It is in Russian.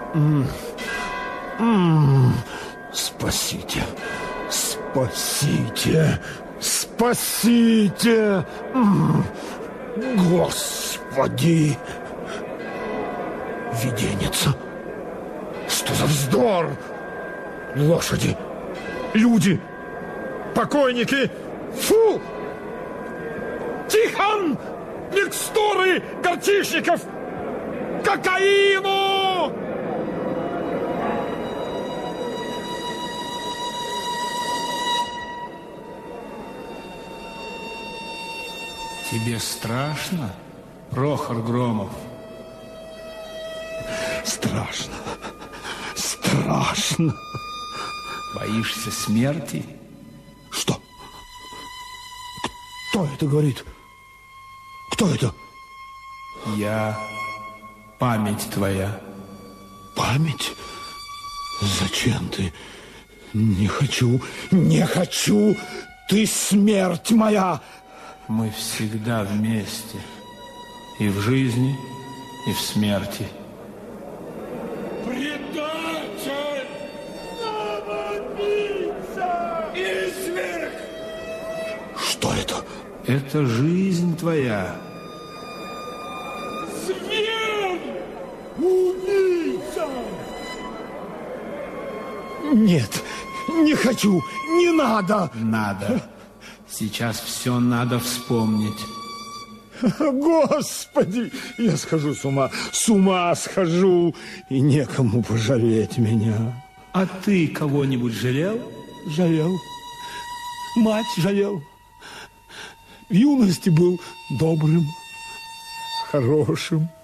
Спасите, спасите, спасите! Господи! Виденница! Что за вздор? Лошади, люди, покойники! Фу! Тихон! Микстуры горчишников! Кокаину! Тебе страшно, Прохор Громов? Страшно. Страшно. Боишься смерти? Что? Кто это говорит? Кто это? Я. Память твоя. Память? Зачем ты? Не хочу, не хочу. Ты смерть моя. Мы всегда вместе. И в жизни, и в смерти. Предатель! Самоубийца! Изверг! Что это? Это жизнь твоя. Зверь! Убийца! Нет, не хочу, не надо! Надо. Сейчас все надо вспомнить. Господи, я схожу с ума схожу, и некому пожалеть меня. А ты кого-нибудь жалел? Жалел. Мать жалел. В юности был добрым, хорошим.